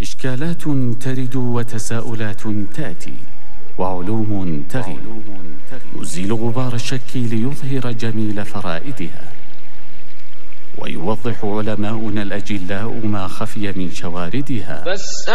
إشكالات ترد وتساؤلات تأتي وعلوم تغيب، يزيل غبار الشك ليظهر جميل فرائدها، ويوضح علماؤنا الأجلاء ما خفي من شواردها.